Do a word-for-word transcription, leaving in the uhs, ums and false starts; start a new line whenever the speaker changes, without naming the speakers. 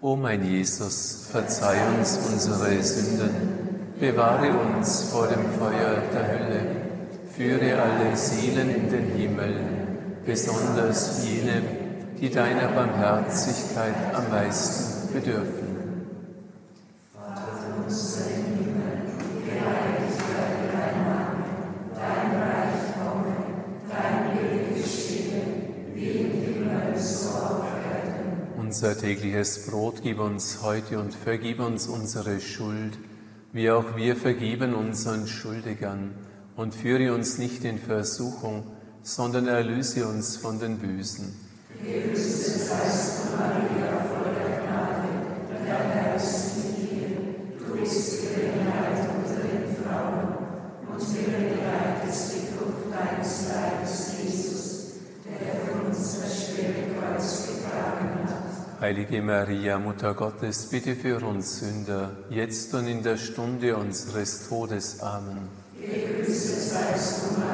O mein Jesus, verzeih uns unsere Sünden, bewahre uns vor dem Feuer der Hölle, führe alle Seelen in den Himmel, besonders jene, die deiner Barmherzigkeit am meisten bedürfen. Unser tägliches Brot gib uns heute und vergib uns unsere Schuld, wie auch wir vergeben unseren Schuldigern. Und führe uns nicht in Versuchung, sondern erlöse uns von den Bösen. Heilige Maria, Mutter Gottes, bitte für uns Sünder, jetzt und in der Stunde unseres Todes. Amen.